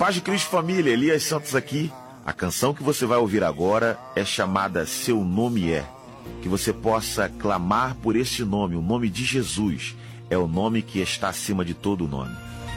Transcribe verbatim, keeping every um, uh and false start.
Paz de Cristo, família, Elias Santos aqui. A canção que você vai ouvir agora é chamada Seu Nome É. Que você possa clamar por esse nome, o nome de Jesus. É o nome que está acima de todo nome.